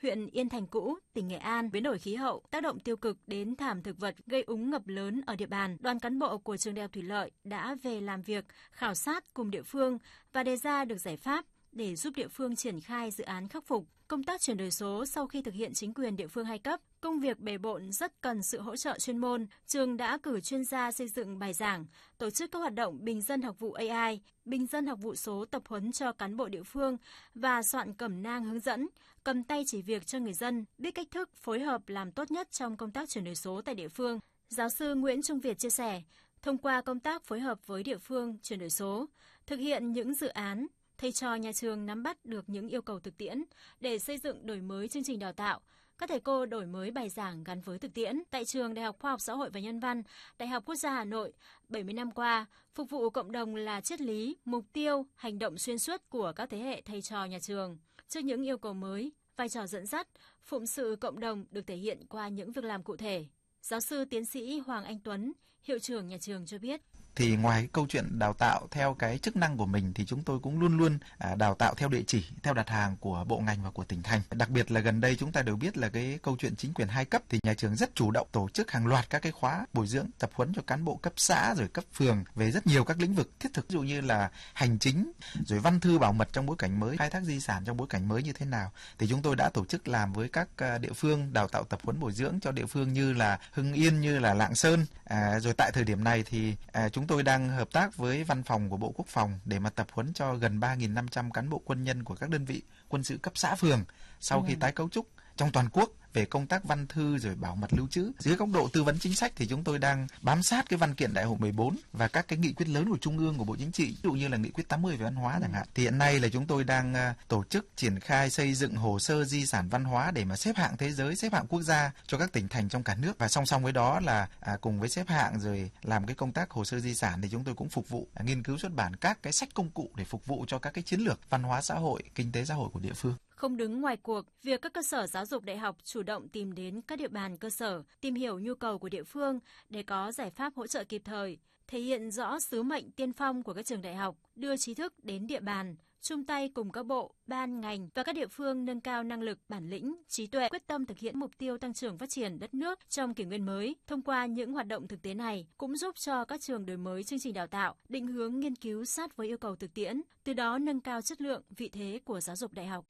huyện Yên Thành cũ, tỉnh Nghệ An, biến đổi khí hậu, tác động tiêu cực đến thảm thực vật gây úng ngập lớn ở địa bàn, đoàn cán bộ của Trường Đại học Thủy lợi đã về làm việc, khảo sát cùng địa phương và đề ra được giải pháp để giúp địa phương triển khai dự án khắc phục. Công tác chuyển đổi số sau khi thực hiện chính quyền địa phương 2 cấp, công việc bề bộn rất cần sự hỗ trợ chuyên môn. Trường đã cử chuyên gia xây dựng bài giảng, tổ chức các hoạt động bình dân học vụ AI, bình dân học vụ số tập huấn cho cán bộ địa phương và soạn cẩm nang hướng dẫn, cầm tay chỉ việc cho người dân biết cách thức phối hợp làm tốt nhất trong công tác chuyển đổi số tại địa phương. Giáo sư Nguyễn Trung Việt chia sẻ, thông qua công tác phối hợp với địa phương chuyển đổi số, thực hiện những dự án, thầy trò nhà trường nắm bắt được những yêu cầu thực tiễn để xây dựng đổi mới chương trình đào tạo. Các thầy cô đổi mới bài giảng gắn với thực tiễn. Tại Trường Đại học Khoa học Xã hội và Nhân văn, Đại học Quốc gia Hà Nội, 70 năm qua, phục vụ cộng đồng là triết lý, mục tiêu, hành động xuyên suốt của các thế hệ thầy trò nhà trường. Trước những yêu cầu mới, vai trò dẫn dắt, phụng sự cộng đồng được thể hiện qua những việc làm cụ thể. Giáo sư tiến sĩ Hoàng Anh Tuấn, hiệu trưởng nhà trường cho biết. Thì ngoài câu chuyện đào tạo theo cái chức năng của mình thì chúng tôi cũng luôn luôn đào tạo theo địa chỉ, theo đặt hàng của bộ ngành và của tỉnh thành. Đặc biệt là gần đây chúng ta đều biết là cái câu chuyện chính quyền 2 cấp thì nhà trường rất chủ động tổ chức hàng loạt các cái khóa bồi dưỡng, tập huấn cho cán bộ cấp xã rồi cấp phường về rất nhiều các lĩnh vực thiết thực, ví dụ như là hành chính, rồi văn thư bảo mật trong bối cảnh mới, khai thác di sản trong bối cảnh mới như thế nào. Thì chúng tôi đã tổ chức làm với các địa phương, đào tạo tập huấn bồi dưỡng cho địa phương như là Hưng Yên, như là Lạng Sơn. Rồi tại thời điểm này thì chúng tôi đang hợp tác với văn phòng của Bộ Quốc phòng để mà tập huấn cho gần 3.500 cán bộ quân nhân của các đơn vị quân sự cấp xã phường sau khi tái cấu trúc trong toàn quốc về công tác văn thư rồi bảo mật lưu trữ. Dưới góc độ tư vấn chính sách thì chúng tôi đang bám sát cái văn kiện Đại hội 14 và các cái nghị quyết lớn của Trung ương, của Bộ Chính trị, ví dụ như là nghị quyết 80 về văn hóa chẳng hạn. Thì hiện nay là chúng tôi đang tổ chức triển khai xây dựng hồ sơ di sản văn hóa để mà xếp hạng thế giới, xếp hạng quốc gia cho các tỉnh thành trong cả nước. Và song song với đó là cùng với xếp hạng rồi làm cái công tác hồ sơ di sản thì chúng tôi cũng phục vụ nghiên cứu xuất bản các cái sách công cụ để phục vụ cho các cái chiến lược văn hóa xã hội, kinh tế xã hội của địa phương. Không đứng ngoài cuộc, việc các cơ sở giáo dục đại học chủ động tìm đến các địa bàn cơ sở, tìm hiểu nhu cầu của địa phương để có giải pháp hỗ trợ kịp thời, thể hiện rõ sứ mệnh tiên phong của các trường đại học, đưa trí thức đến địa bàn, chung tay cùng các bộ, ban, ngành và các địa phương nâng cao năng lực, bản lĩnh, trí tuệ, quyết tâm thực hiện mục tiêu tăng trưởng phát triển đất nước trong kỷ nguyên mới. Thông qua những hoạt động thực tế này cũng giúp cho các trường đổi mới chương trình đào tạo, định hướng nghiên cứu sát với yêu cầu thực tiễn, từ đó nâng cao chất lượng, vị thế của giáo dục đại học.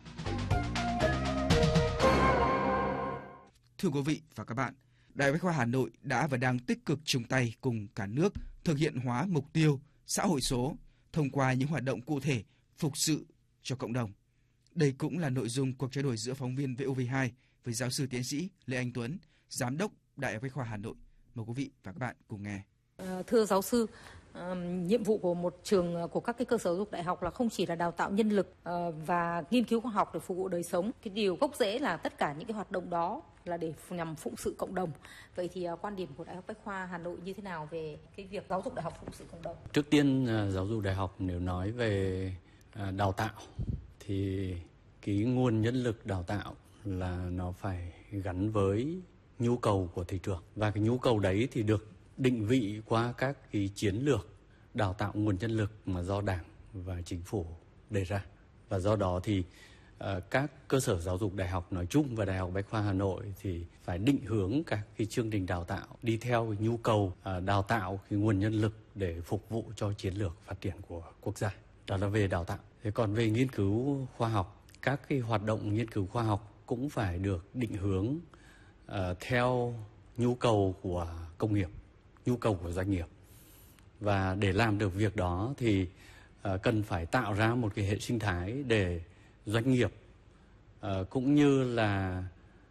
Thưa quý vị và các bạn, Đại học Bách khoa Hà Nội đã và đang tích cực chung tay cùng cả nước thực hiện hóa mục tiêu xã hội số thông qua những hoạt động cụ thể phục sự cho cộng đồng. Đây cũng là nội dung cuộc trao đổi giữa phóng viên VOV2 với giáo sư tiến sĩ Lê Anh Tuấn, giám đốc Đại học Bách khoa Hà Nội. Mời quý vị và các bạn cùng nghe. Thưa giáo sư, nhiệm vụ của một trường, của các cái cơ sở giáo dục đại học là không chỉ là đào tạo nhân lực và nghiên cứu khoa học để phục vụ đời sống. Cái điều gốc rễ là tất cả những cái hoạt động đó là để nhằm phụng sự cộng đồng. Vậy thì quan điểm của Đại học Bách khoa Hà Nội như thế nào về cái việc giáo dục đại học phụng sự cộng đồng? Trước tiên giáo dục đại học nếu nói về đào tạo thì cái nguồn nhân lực đào tạo là nó phải gắn với nhu cầu của thị trường, và cái nhu cầu đấy thì được định vị qua các cái chiến lược đào tạo nguồn nhân lực mà do Đảng và Chính phủ đề ra. Và do đó thì các cơ sở giáo dục đại học nói chung và Đại học Bách khoa Hà Nội thì phải định hướng các cái chương trình đào tạo đi theo cái nhu cầu đào tạo cái nguồn nhân lực để phục vụ cho chiến lược phát triển của quốc gia. Đó là về đào tạo. Thế còn về nghiên cứu khoa học, các cái hoạt động nghiên cứu khoa học cũng phải được định hướng theo nhu cầu của công nghiệp, nhu cầu của doanh nghiệp. Và để làm được việc đó thì cần phải tạo ra một cái hệ sinh thái để doanh nghiệp cũng như là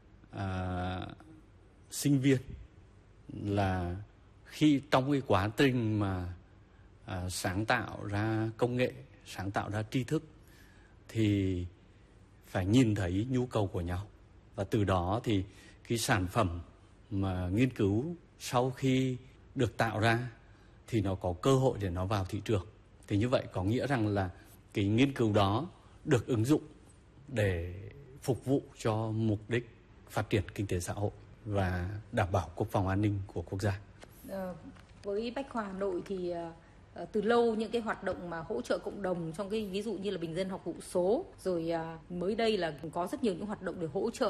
sinh viên là khi trong cái quá trình mà sáng tạo ra công nghệ, sáng tạo ra tri thức thì phải nhìn thấy nhu cầu của nhau, và từ đó thì cái sản phẩm mà nghiên cứu sau khi được tạo ra thì nó có cơ hội để nó vào thị trường. Thì như vậy có nghĩa rằng là cái nghiên cứu đó được ứng dụng để phục vụ cho mục đích phát triển kinh tế xã hội và đảm bảo quốc phòng an ninh của quốc gia. Với Bách khoa Hà Nội thì từ lâu những cái hoạt động mà hỗ trợ cộng đồng trong cái ví dụ như là bình dân học vụ số, rồi mới đây là có rất nhiều những hoạt động để hỗ trợ